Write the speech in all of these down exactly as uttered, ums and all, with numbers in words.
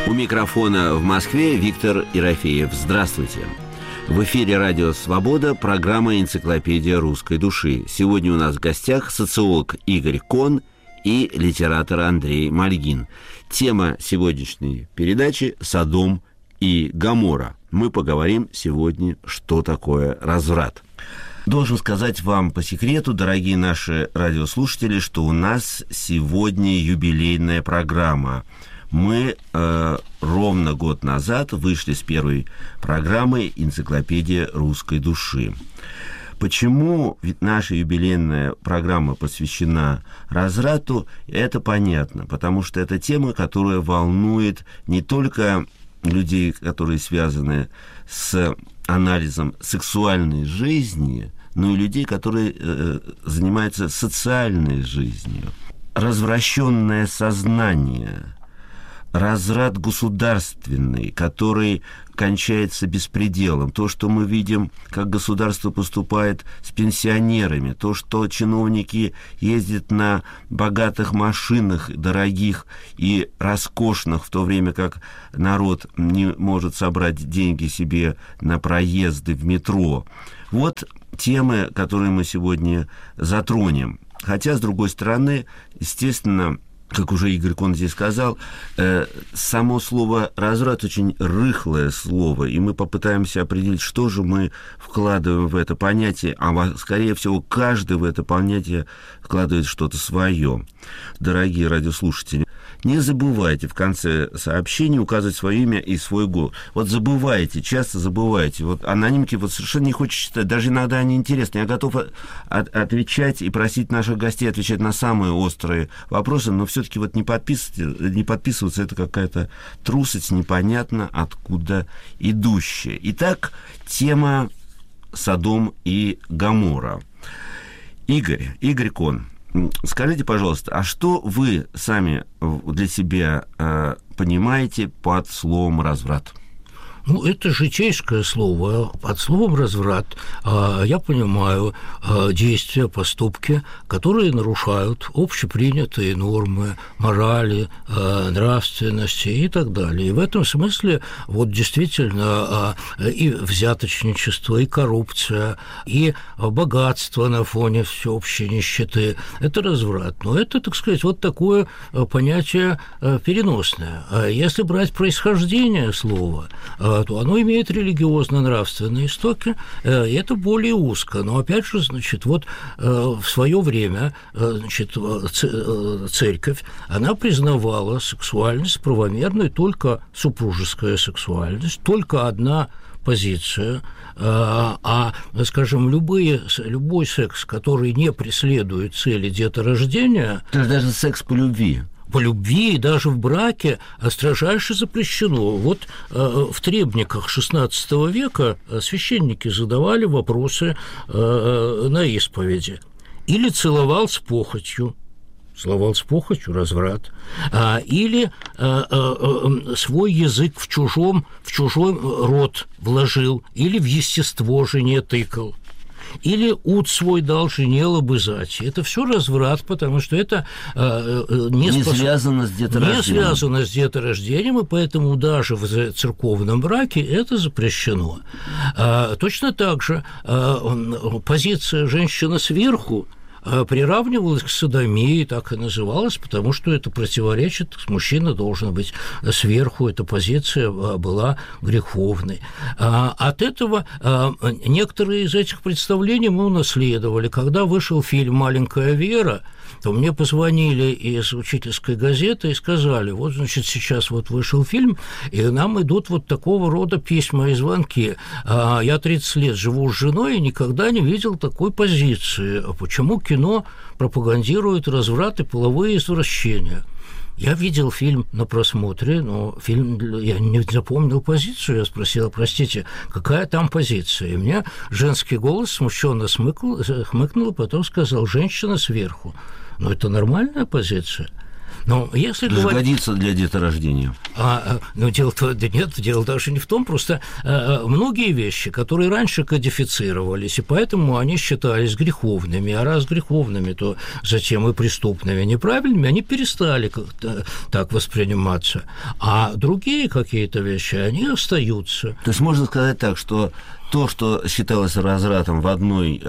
У микрофона в Москве Виктор Ерофеев. Здравствуйте. В эфире «Радио Свобода», программа «Энциклопедия русской души». Сегодня у нас в гостях социолог Игорь Кон и литератор Андрей Мальгин. Тема сегодняшней передачи «Содом и Гоморра». Мы поговорим сегодня, что такое разврат. Должен сказать вам по секрету, дорогие наши радиослушатели, что у нас сегодня юбилейная программа. Мы э, ровно год назад вышли с первой программой «Энциклопедия русской души». Почему наша юбилейная программа посвящена разврату, это понятно, потому что это тема, которая волнует не только людей, которые связаны с анализом сексуальной жизни, но и людей, которые э, занимаются социальной жизнью. Развращенное сознание, разврат государственный, который кончается беспределом. То, что мы видим, как государство поступает с пенсионерами, то, что чиновники ездят на богатых машинах, дорогих и роскошных, в то время как народ не может собрать деньги себе на проезды в метро. Вот темы, которые мы сегодня затронем. Хотя, с другой стороны, естественно, как уже Игорь Кон здесь сказал, э, само слово «разврат» очень рыхлое слово, и мы попытаемся определить, что же мы вкладываем в это понятие, а, скорее всего, каждый в это понятие вкладывает что-то свое. Дорогие радиослушатели, не забывайте в конце сообщения указывать свое имя и свой голос. Вот забывайте, часто забывайте. Вот анонимки вот совершенно не хочет читать, даже иногда они интересны. Я готов от, отвечать и просить наших гостей отвечать на самые острые вопросы, но все-таки вот не подписываться, не подписываться это какая-то трусость, непонятно откуда идущая. Итак, тема «Содом и Гоморра». Игорь, Игорь Кон, скажите, пожалуйста, а что вы сами для себя э, понимаете под словом «разврат»? Ну, это житейское слово. Под словом «разврат» а, я понимаю а, действия, поступки, которые нарушают общепринятые нормы морали, а, нравственности и так далее. И в этом смысле вот действительно а, и взяточничество, и коррупция, и богатство на фоне всеобщей нищеты – это разврат. Но это, так сказать, вот такое понятие переносное. А если брать происхождение слова – то оно имеет религиозно-нравственные истоки, и это более узко. Но, опять же, значит, вот в свое время, значит, церковь, она признавала сексуальность правомерной, только супружеская сексуальность, только одна позиция, а, скажем, любые, любой секс, который не преследует цели деторождения... То есть даже секс по любви... По любви и даже в браке строжайше запрещено. Вот э, в требниках шестнадцатого века священники задавали вопросы э, на исповеди. Или целовал с похотью, целовал с похотью, разврат, а, или а, а, свой язык в чужом, в чужой рот вложил, или в естество жене тыкал. Или ут свой дал жене лобызать. Это все разврат, потому что это э, не, не, спос... связано с деторождением. не связано с деторождением, и поэтому даже в церковном браке это запрещено. А, точно так же а, позиция «женщина сверху» приравнивалась к содомии, так и называлась, потому что это противоречит, мужчина должен быть сверху, эта позиция была греховной. От этого некоторые из этих представлений мы унаследовали. Когда вышел фильм «Маленькая Вера», то мне позвонили из учительской газеты и сказали: вот, значит, сейчас вот вышел фильм, и нам идут вот такого рода письма и звонки. Я тридцать лет живу с женой и никогда не видел такой позиции. Почему кино пропагандирует разврат и половые извращения? Я видел фильм на просмотре, но фильм, я не запомнил позицию. Я спросил: простите, какая там позиция? И мне женский голос смущенно смыкнул, хмыкнул, потом сказал: женщина сверху. Но это нормальная позиция. Но если говорить... Годится для деторождения. А, ну, дело, да нет, дело даже не в том, просто а, многие вещи, которые раньше кодифицировались, и поэтому они считались греховными, а раз греховными, то затем и преступными, неправильными, они перестали как-то так восприниматься. А другие какие-то вещи, они остаются. То есть можно сказать так, что то, что считалось развратом в одной,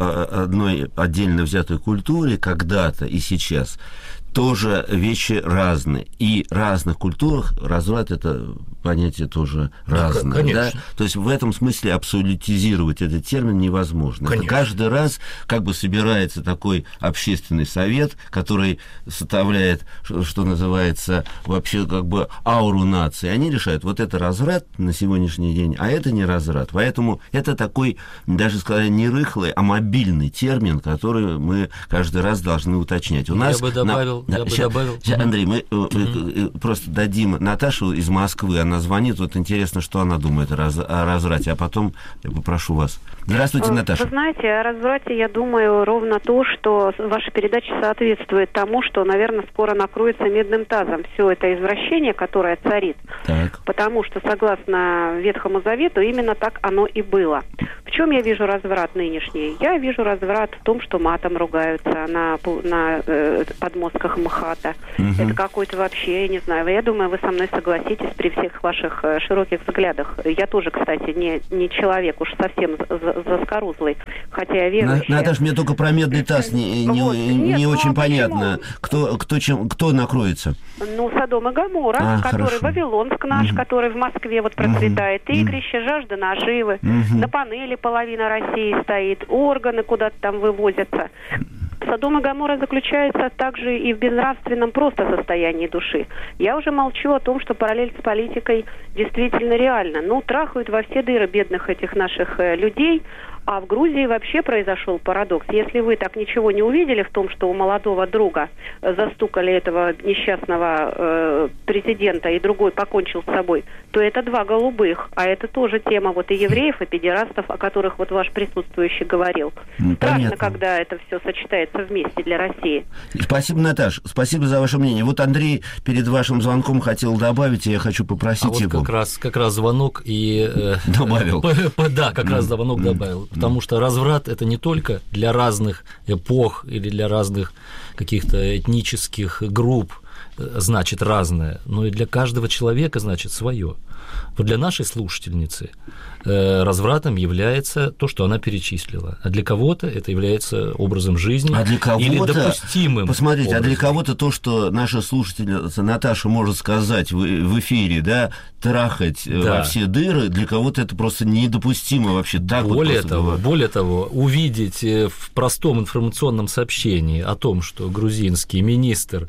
одной отдельно взятой культуре когда-то и сейчас, тоже вещи разные. И в разных культурах разврат – это понятие тоже разное. Да, да? То есть в этом смысле абсолютизировать этот термин невозможно. Это каждый раз как бы собирается такой общественный совет, который составляет, что называется, вообще как бы ауру нации. Они решают, вот это разврат на сегодняшний день, а это не разврат. Поэтому это такой, даже сказать, не рыхлый, а мобильный термин, который мы каждый раз должны уточнять. У нас Я бы добавил... На... Я да, бы сейчас, добавил. Сейчас, Андрей, мы mm-hmm. просто дадим Наташу из Москвы, она звонит, вот интересно, что она думает о, раз... о разврате, а потом я попрошу вас. Здравствуйте, Наташа. Вы знаете, о разврате я думаю ровно то, что ваша передача соответствует тому, что, наверное, скоро накроется медным тазом все это извращение, которое царит. Так. Потому что, согласно Ветхому Завету, именно так оно и было. В чем я вижу разврат нынешний? Я вижу разврат в том, что матом ругаются на, на э, подмостках МХАТа. Угу. Это какой-то вообще, я не знаю, я думаю, вы со мной согласитесь при всех ваших э, широких взглядах. Я тоже, кстати, не, не человек уж совсем заскорузлый, хотя я верующая. Наташа, мне только про медный таз не, не, вот. не, Нет, не ну, очень а понятно. Кто, кто, чем, кто накроется? Ну, Содом и Гоморра, а, который хорошо. Вавилонск наш, угу. который в Москве вот процветает. Угу. Игрище, жажда наживы. Угу. На панели половина России стоит. Органы куда-то там вывозятся. Содом и Гоморра заключается также и в безнравственном просто состоянии души. Я уже молчу о том, что параллель с политикой действительно реальна. Ну, трахают во все дыры бедных этих наших э, людей. А в Грузии вообще произошел парадокс. Если вы так ничего не увидели в том, что у молодого друга застукали этого несчастного э, президента, и другой покончил с собой, то это два голубых. А это тоже тема вот и евреев, и педерастов, о которых вот ваш присутствующий говорил. Ну, страшно, когда это все сочетается вместе для России. Спасибо, Наташа. Спасибо за ваше мнение. Вот Андрей перед вашим звонком хотел добавить, и я хочу попросить а его. Вот как раз, как раз звонок и... Э, добавил. Э, да, как раз звонок добавил. Потому что разврат – это не только для разных эпох или для разных каких-то этнических групп, значит, разное, но и для каждого человека, значит, свое. Вот для нашей слушательницы э, развратом является то, что она перечислила, а для кого-то это является образом жизни а для кого-то, или допустимым посмотрите, образом. А для кого-то то, что наша слушательница Наташа может сказать в, в эфире, да, трахать да. во все дыры, для кого-то это просто недопустимо вообще. Так более, вот того, бывает. более того, увидеть в простом информационном сообщении о том, что грузинский министр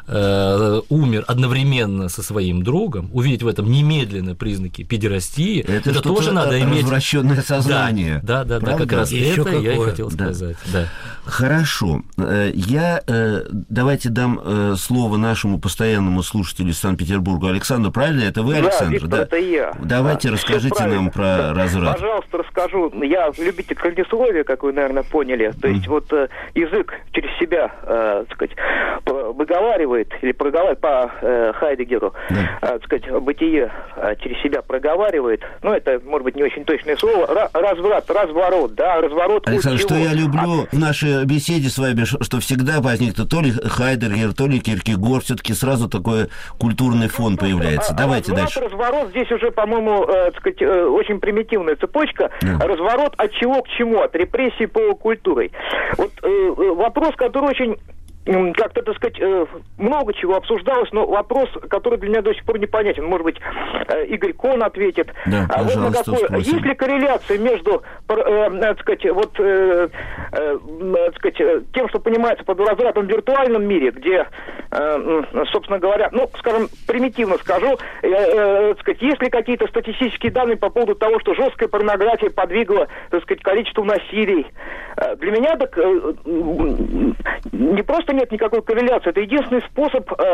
умер одновременно со своим другом, увидеть в этом немедленные признаки педерастии, это, это тоже надо иметь... развращенное сознание. Да, да, да, да, как раз Еще это какое? я и хотел да. сказать. Да. Хорошо. Я, давайте дам слово нашему постоянному слушателю из Санкт-Петербурга Александру. Правильно? Это вы, Александр? Да, Виктор, да? Это я. Давайте а, расскажите нам про разврат. Пожалуйста, расскажу. Я любитель кольнисловия, как вы, наверное, поняли. То есть mm. вот язык через себя, э, так сказать, выговаривает или проговаривает по э, Хайдеггеру, да. э, так сказать, бытие э, через себя проговаривает. Ну, это, может быть, не очень точное слово. Ра- разврат, разворот, да, разворот. Александр, что я люблю а... в нашей беседе с вами, что всегда возникнет то ли Хайдеггер, то ли Киркегор, все-таки сразу такой культурный фон появляется. А, Давайте разврат, дальше. Разворот здесь уже, по-моему, э, так сказать, э, очень примитивная цепочка. Да. Разворот от чего к чему? От репрессий полукультурой. Вот э, вопрос, который очень... как-то, так сказать, много чего обсуждалось, но вопрос, который для меня до сих пор непонятен. Может быть, Игорь Кон ответит. Да, а вот на какой, есть ли корреляция между, э, так сказать, вот, э, э, так сказать, тем, что понимается под развратом в виртуальном мире, где, э, собственно говоря, ну, скажем, примитивно скажу, э, э, так сказать, есть ли какие-то статистические данные по поводу того, что жесткая порнография подвигла, так сказать, количество насилий? Для меня так э, не просто нет никакой корреляции. Это единственный способ э,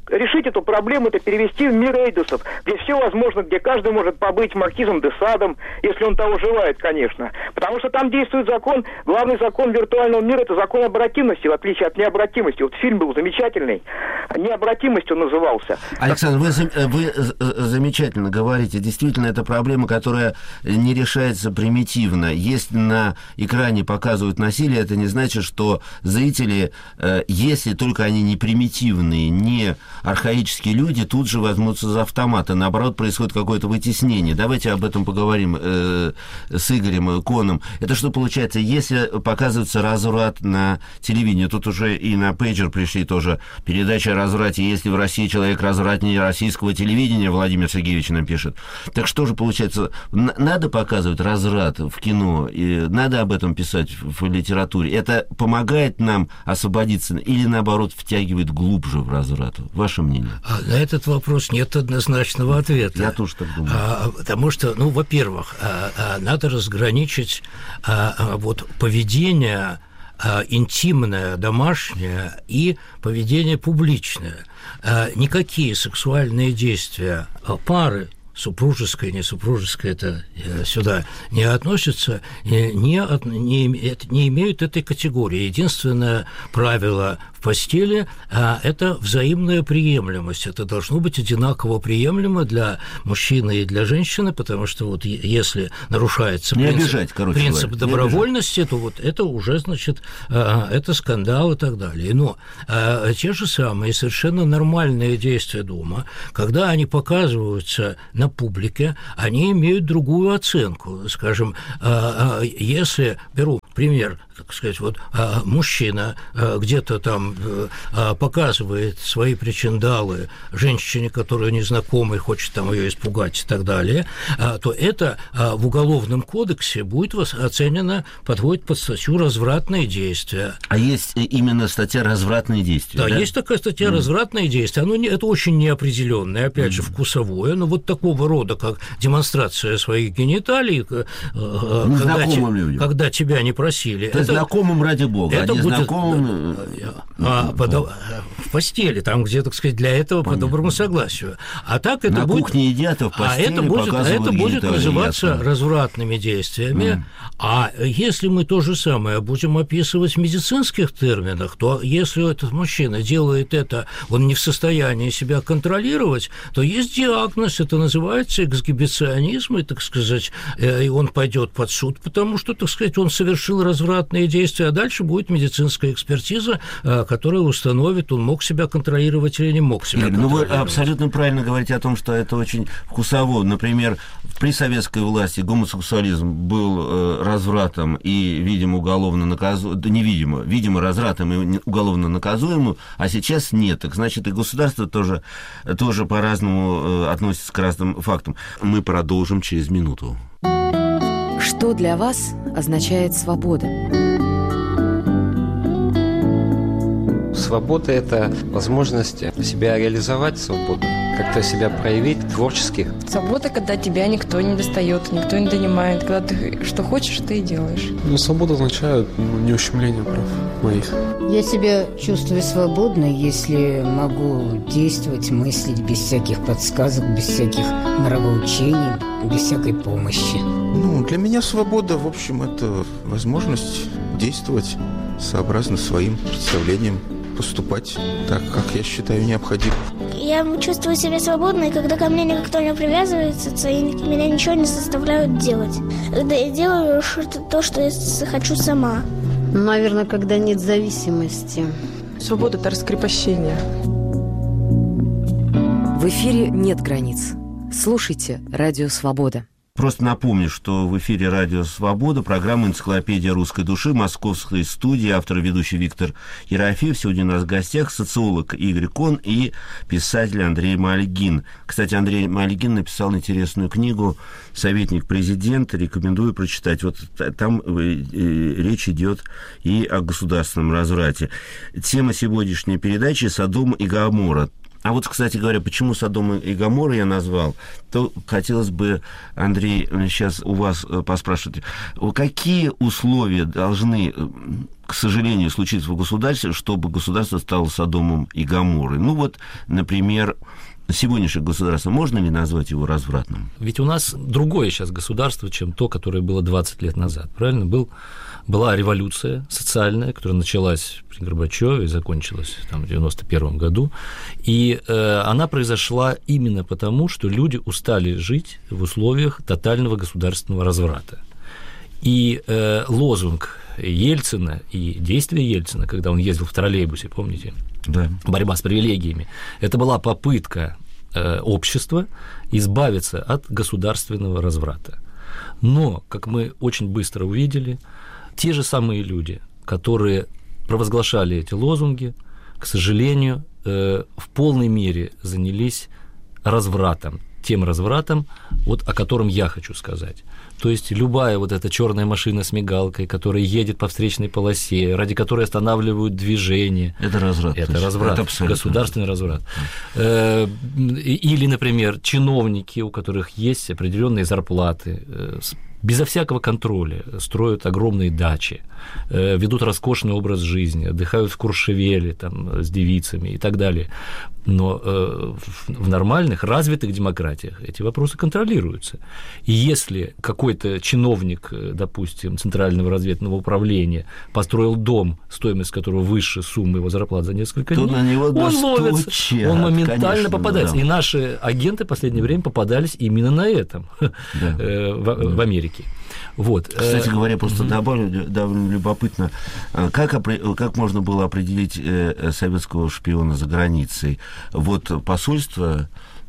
решить эту проблему, это перевести в мир эйдосов, где все возможно, где каждый может побыть маркизом де Садом, если он того желает, конечно. Потому что там действует закон, главный закон виртуального мира, это закон обратимости, в отличие от необратимости. Вот фильм был замечательный, необратимость он назывался. Александр, вы, вы замечательно говорите. Действительно, это проблема, которая не решается примитивно. Если на экране показывают насилие, это не значит, что зрители, если только они не примитивные, не архаические люди, тут же возьмутся за автоматы. Наоборот, происходит какое-то вытеснение. Давайте об этом поговорим э, с Игорем Коном. Это что получается, если показывается разврат на телевидении, тут уже и на пейджер пришли тоже передачи о разврате, если в России человек развратнее российского телевидения, Владимир Сергеевич нам пишет. Так что же получается, надо показывать разврат в кино, и надо об этом писать в литературе? Это помогает нам освободиться или, наоборот, втягивает глубже в разврат? Ваше мнение? А на этот вопрос нет однозначного ответа. Я тоже так думаю. А, потому что, ну, во-первых, а, а, надо разграничить а, а, вот поведение а, интимное, домашнее и поведение публичное. А, никакие сексуальные действия пары, супружеское, не супружеское, это сюда не относится, не, от, не, не имеют этой категории. Единственное правило в постели а, – это взаимная приемлемость. Это должно быть одинаково приемлемо для мужчины и для женщины, потому что вот если нарушается не принцип, обижать, короче принцип говоря, добровольности, то вот это уже, значит, а, это скандал и так далее. Но а, те же самые совершенно нормальные действия дома, когда они показываются на публике, они имеют другую оценку. Скажем, если, беру пример, так сказать, вот мужчина где-то там показывает свои причиндалы женщине, которая незнакомая, хочет там ее испугать и так далее, то это в Уголовном кодексе будет оценено, подводит под статью «развратные действия». А есть именно статья «развратные действия»? Да, да? есть такая статья mm. «развратные действия». Оно не, это очень неопределенное, опять mm. же, вкусовое, но вот такого рода, как демонстрация своих гениталий, когда, те, когда тебя не просили. То есть знакомым ради бога, это а не будет, знакомым... А, по, в постели, там, где, так сказать, для этого Понятно. По доброму согласию. А так это На будет... кухне едят, а в постели а это будет, а это будет называться ясно. развратными действиями. Mm. А если мы то же самое будем описывать в медицинских терминах, то если этот мужчина делает это, он не в состоянии себя контролировать, то есть диагноз, это называется эксгибиционизм, и, так сказать, и он пойдет под суд, потому что, так сказать, он совершил развратные действия, а дальше будет медицинская экспертиза, которая установит, он мог себя контролировать или не мог себя Игорь, контролировать. Ну, вы абсолютно правильно говорите о том, что это очень вкусово. Например, при советской власти гомосексуализм был развратом и, видимо, уголовно наказуемым, да, невидимо, видимо, развратом и уголовно наказуемым, а сейчас нет. Так значит, и государство тоже, тоже по-разному относится к разным фактам. Мы продолжим через минуту. Что для вас означает свобода? Свобода – это возможность себя реализовать свободу, как-то себя проявить творчески. Свобода, когда тебя никто не достает, никто не донимает, когда ты что хочешь, ты и делаешь. Ну, свобода означает ну, не ущемление прав моих. Я себя чувствую свободной, если могу действовать, мыслить без всяких подсказок, без всяких нравоучений, без всякой помощи. Ну, для меня свобода, в общем, это возможность действовать сообразно своим представлениям, поступать так, как я считаю необходимым. Я чувствую себя свободной, когда ко мне никто не привязывается, и меня ничего не заставляют делать. Когда я делаю то, что я хочу сама. Наверное, когда нет зависимости. Свобода – это раскрепощение. В эфире «Нет границ». Слушайте «Радио Свобода». Просто напомню, что в эфире «Радио Свобода» программа «Энциклопедия русской души», московской студии, автор и ведущий Виктор Ерофеев. Сегодня у нас в гостях социолог Игорь Кон и писатель Андрей Мальгин. Кстати, Андрей Мальгин написал интересную книгу «Советник президента». Рекомендую прочитать. Вот там речь идет и о государственном разврате. Тема сегодняшней передачи – Содом и Гоморра. А вот, кстати говоря, почему Содом и Гоморра я назвал, то хотелось бы, Андрей, сейчас у вас поспрашивать, какие условия должны, к сожалению, случиться в государстве, чтобы государство стало Содомом и Гоморрой? Ну вот, например, сегодняшнее государство, можно ли назвать его развратным? Ведь у нас другое сейчас государство, чем то, которое было двадцать лет назад, правильно? Был, была революция социальная, которая началась при Горбачёве и закончилась там, в девяносто первом году, и э, она произошла именно потому, что люди устали жить в условиях тотального государственного разврата. И э, лозунг Ельцина и действия Ельцина, когда он ездил в троллейбусе, помните? Да. Борьба с привилегиями. Это была попытка э, общества избавиться от государственного разврата. Но, как мы очень быстро увидели, те же самые люди, которые провозглашали эти лозунги, к сожалению, э, в полной мере занялись развратом, тем развратом, вот, о котором я хочу сказать. То есть любая вот эта черная машина с мигалкой, которая едет по встречной полосе, ради которой останавливают движение. Это разврат. Это разврат, это государственный разврат. Или, например, чиновники, у которых есть определенные зарплаты, безо всякого контроля строят огромные дачи, ведут роскошный образ жизни, отдыхают в Куршевеле там, с девицами и так далее. Но в нормальных, развитых демократиях эти вопросы контролируются. И если какой-то чиновник, допустим, Центрального разведывательного управления построил дом, стоимость которого выше суммы его зарплаты за несколько то дней, на него он ловится, он моментально конечно, попадается. Да. И наши агенты в последнее время попадались именно на этом да. в, да. в Америке. Вот. Кстати говоря, просто добавлю, довольно любопытно, как, как можно было определить советского шпиона за границей? Вот посольство,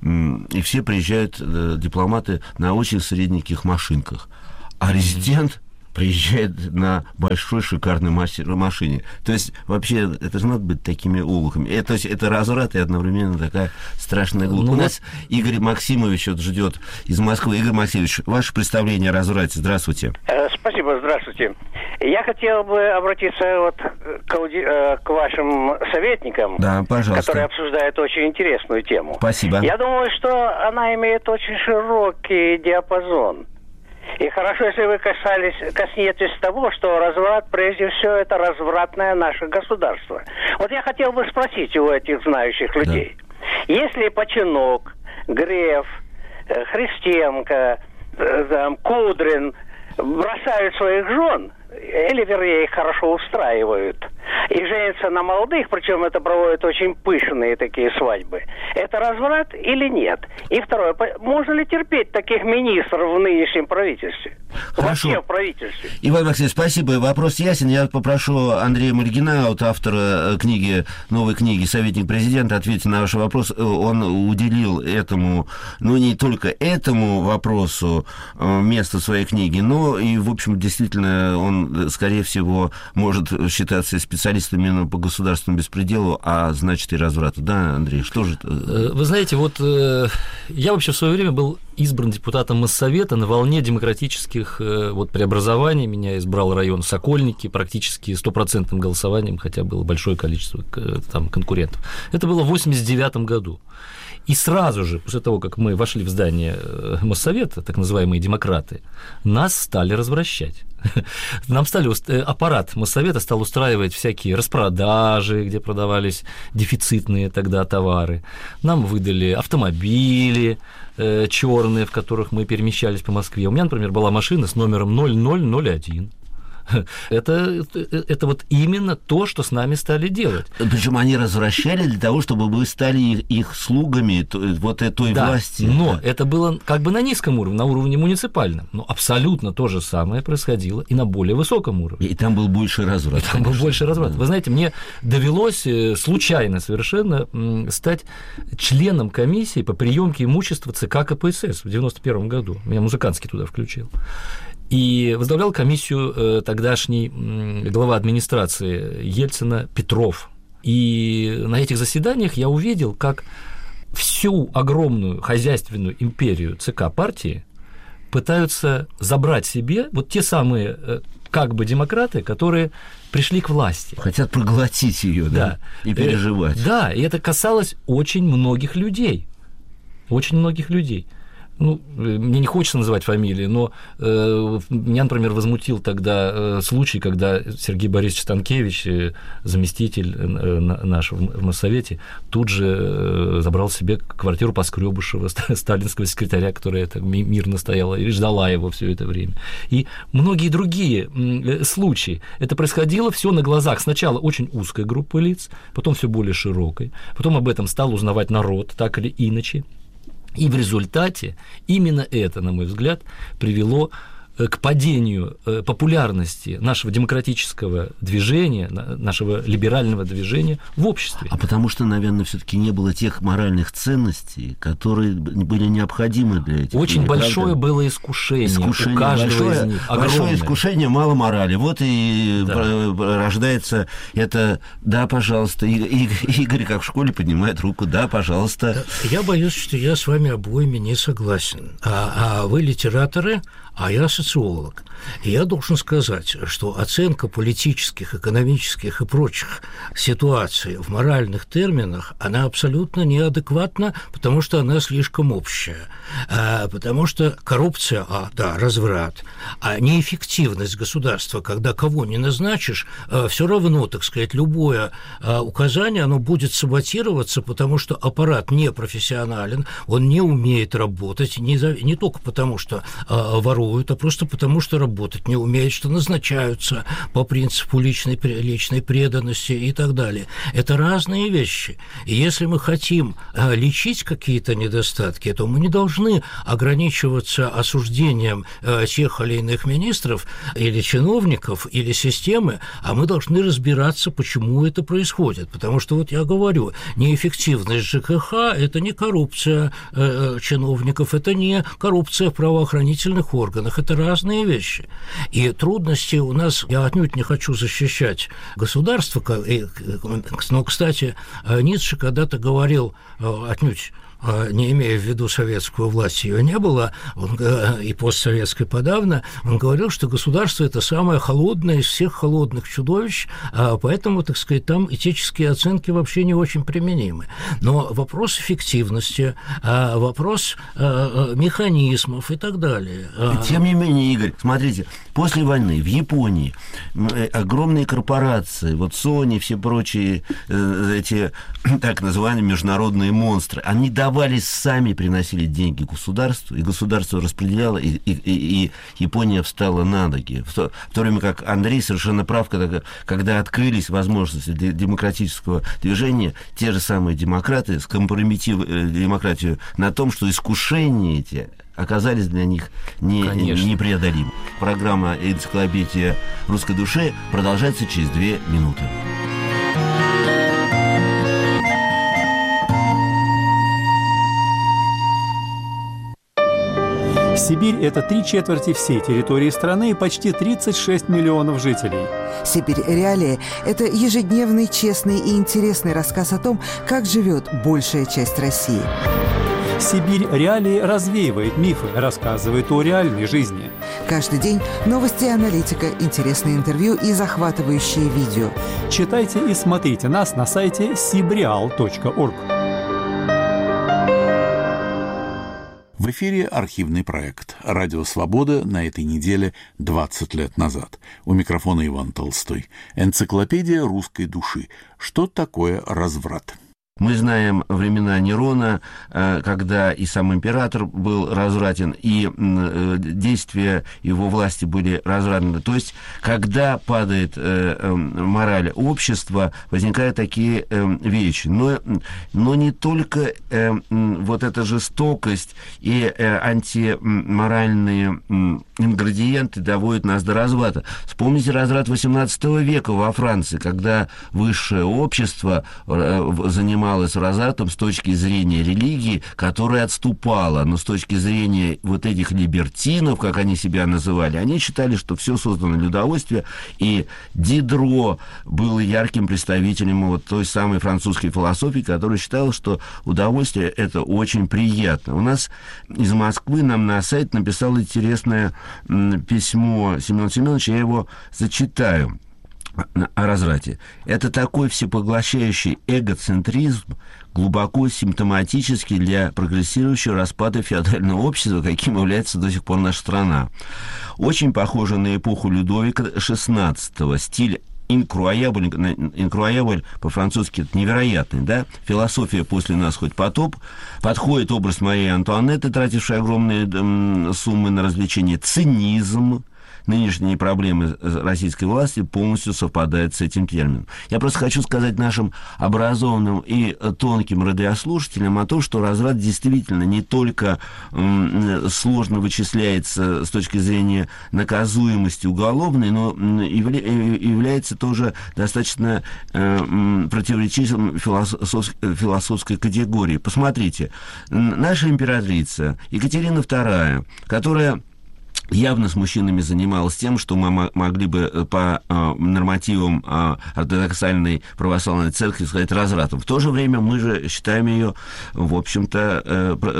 и все приезжают, дипломаты, на очень средненьких машинках, а резидент приезжает на большой шикарной машине. То есть, вообще, это же надо быть такими олухами. Это, то есть, это разврат и одновременно такая страшная глупость. Ну, У нас Игорь Максимович вот ждет из Москвы. Игорь Максимович, ваше представление о разврате. Здравствуйте. Спасибо, здравствуйте. Я хотел бы обратиться вот к, ауди... к вашим советникам, да, пожалуйста, которые обсуждают очень интересную тему. Спасибо. Я думаю, что она имеет очень широкий диапазон. И хорошо, если вы касались, коснетесь того, что разврат, прежде всего, это развратное наше государство. Вот я хотел бы спросить у этих знающих людей. Да. Если Починок, Греф, Христенко, там, Кудрин бросают своих жен, или, вернее, их хорошо устраивают, и женятся на молодых, причем это проводят очень пышные такие свадьбы, это разврат или нет? И второе, можно ли терпеть таких министров в нынешнем правительстве? Хорошо. Вообще в правительстве. Иван Максимович, спасибо. Вопрос ясен. Я попрошу Андрея Мальгина, вот автора книги, новой книги «Советник президента», ответить на ваш вопрос. Он уделил этому, ну, не только этому вопросу место в своей книге, но и, в общем, действительно, он, скорее всего, может считаться специалистом именно по государственному беспределу, а значит и разврату. Да, Андрей, что же это? Вы знаете, вот я вообще в свое время был избран депутатом Моссовета на волне демократических вот, преобразований. Меня избрал район Сокольники практически стопроцентным голосованием, хотя было большое количество там, конкурентов. Это было в восемьдесят девятом году. И сразу же, после того, как мы вошли в здание Моссовета, так называемые демократы, нас стали развращать. Нам стали, аппарат Моссовета стал устраивать всякие распродажи, где продавались дефицитные тогда товары. Нам выдали автомобили э, черные, в которых мы перемещались по Москве. У меня, например, была машина с номером ноль ноль ноль один. Это, это вот именно то, что с нами стали делать. Причем они развращали для того, чтобы мы стали их, их слугами вот той да, власти. Но это было как бы на низком уровне, на уровне муниципальном. Но абсолютно то же самое происходило и на более высоком уровне. И там был больше разврат. И там был больше разврат. Вы знаете, мне довелось случайно совершенно стать членом комиссии по приемке имущества ЦК КПСС в девяносто первом году. Меня Музыкантский туда включил. И возглавлял комиссию тогдашний глава администрации Ельцина Петров. И на этих заседаниях я увидел, как всю огромную хозяйственную империю ЦК партии пытаются забрать себе вот те самые как бы демократы, которые пришли к власти. Хотят проглотить ее, да, да. и переживать. Э, да, и это касалось очень многих людей. Очень многих людей. Ну, мне не хочется называть фамилии, но э, меня, например, возмутил тогда э, случай, когда Сергей Борисович Станкевич, э, заместитель э, наш в Моссовете, тут же э, забрал себе квартиру Поскребышева, сталинского секретаря, которая это мирно стояла и ждала его все это время. И многие другие э, случаи. Это происходило все на глазах. Сначала очень узкой группы лиц, потом все более широкой, потом об этом стал узнавать народ, так или иначе. И в результате именно это, на мой взгляд, привело к падению популярности нашего демократического движения, нашего либерального движения в обществе. А потому что, наверное, все-таки не было тех моральных ценностей, которые были необходимы для этих Очень людей, большое правда? было искушение, искушение у каждого большое, из них. Огромное. Большое искушение, мало морали. Вот и да. рождается это «да, пожалуйста». Игорь, как в школе, поднимает руку «да, пожалуйста». Я боюсь, что я с вами обоими не согласен. А, а вы литераторы, а я социолог. И я должен сказать, что оценка политических, экономических и прочих ситуаций в моральных терминах, она абсолютно неадекватна, потому что она слишком общая. А, потому что коррупция, а, да, разврат, а неэффективность государства, когда кого не назначишь, а, все равно, так сказать, любое а, указание, оно будет саботироваться, потому что аппарат непрофессионален, он не умеет работать, не, за, не только потому, что а, воруют, а просто потому, что работать не умеют, что назначаются по принципу личной, личной преданности и так далее. Это разные вещи. И если мы хотим а, лечить какие-то недостатки, то мы не должны ограничиваться осуждением а, тех или иных министров или чиновников, или системы, а мы должны разбираться, почему это происходит. Потому что, вот я говорю, неэффективность ЖКХ – это не коррупция э, чиновников, это не коррупция в правоохранительных органах, это разные вещи. И трудности у нас, я отнюдь не хочу защищать государство, но, кстати, Ницше когда-то говорил, отнюдь не имея в виду советскую власть, ее не было, он, и постсоветской подавно, он говорил, что государство – это самое холодное из всех холодных чудовищ, поэтому, так сказать, там этические оценки вообще не очень применимы. Но вопрос эффективности, вопрос механизмов и так далее. Тем не менее, Игорь, смотрите, после войны в Японии огромные корпорации, вот Sony, все прочие эти так называемые международные монстры, они давали давали сами, приносили деньги государству, и государство распределяло, и, и, и Япония встала на ноги. В то, в то время как Андрей совершенно прав, когда, когда открылись возможности для демократического движения, те же самые демократы скомпрометировали демократию на том, что искушения эти оказались для них не, непреодолимы. Программа «Энциклопедия русской души» продолжается через две минуты. Сибирь – это три четверти всей территории страны и почти тридцать шесть миллионов жителей. «Сибирь. Реалии» – это ежедневный, честный и интересный рассказ о том, как живет большая часть России. «Сибирь. Реалии» развеивает мифы, рассказывает о реальной жизни. Каждый день новости и аналитика, интересные интервью и захватывающие видео. Читайте и смотрите нас на сайте сибреал точка орг. В эфире архивный проект «Радио Свобода» на этой неделе двадцать лет назад. У микрофона Иван Толстой. Энциклопедия русской души. Что такое разврат? Мы знаем времена Нерона, когда и сам император был развратен, и действия его власти были развратны. То есть, когда падает мораль общества, возникают такие вещи. Но, но не только вот эта жестокость и антиморальные ингредиенты доводят нас до разврата. Вспомните разврат восемнадцатого века во Франции, когда высшее общество занимало занималась развратом с точки зрения религии, которая отступала, но с точки зрения вот этих либертинов, как они себя называли, они считали, что все создано для удовольствия, и Дидро был ярким представителем вот той самой французской философии, которая считала, что удовольствие – это очень приятно. У нас из Москвы нам на сайт написал интересное письмо Семен Семенович, я его зачитаю. О разврате. Это такой всепоглощающий эгоцентризм, глубоко симптоматический для прогрессирующего распада феодального общества, каким является до сих пор наша страна. Очень похоже на эпоху Людовика шестнадцатого. Стиль инкруабль, инкруабль по-французски это невероятный, да? Философия «после нас хоть потоп». Подходит образ Марии Антуанетты, тратившей огромные м, суммы на развлечения. Цинизм. Нынешние проблемы российской власти полностью совпадают с этим термином. Я просто хочу сказать нашим образованным и тонким радиослушателям о том, что разврат действительно не только м, сложно вычисляется с точки зрения наказуемости уголовной, но явля- является тоже достаточно э, противоречивым философ- философской категорией. Посмотрите, наша императрица Екатерина вторая, которая явно с мужчинами занималась тем, что мы могли бы по э, нормативам э, ортодоксальной православной церкви сказать развратом. В то же время мы же считаем ее, в общем-то, э, э,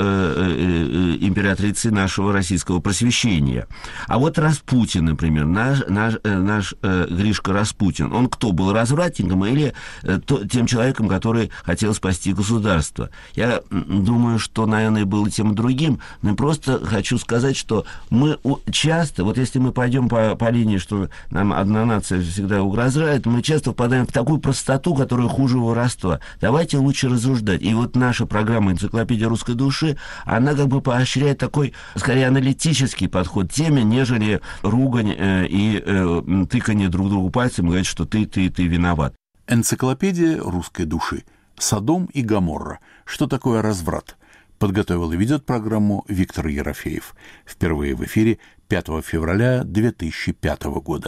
э, императрицей нашего российского просвещения. А вот Распутин, например, наш, наш, э, наш э, Гришка Распутин, он кто был, развратником или э, то, тем человеком, который хотел спасти государство? Я думаю, что, наверное, был и тем и другим, но просто хочу сказать, что мы часто, вот если мы пойдем по, по линии, что нам одна нация всегда угрожает, мы часто впадаем в такую простоту, которая хуже воровства. Давайте лучше разуждать. И вот наша программа «Энциклопедия русской души», она как бы поощряет такой, скорее, аналитический подход к теме, нежели ругань э, и э, тыканье друг другу пальцем и говорить, что ты, ты, ты виноват. Энциклопедия русской души. Содом и Гоморра. Что такое разврат? Подготовил и ведет программу Виктор Ерофеев. Впервые в эфире пятого февраля две тысячи пятого года.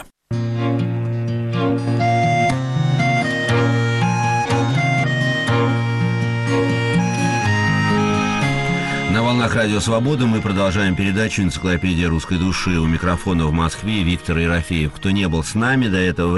На волнах Радио Свобода мы продолжаем передачу «Энциклопедия русской души». У микрофона в Москве Виктор Ерофеев. Кто не был с нами до этого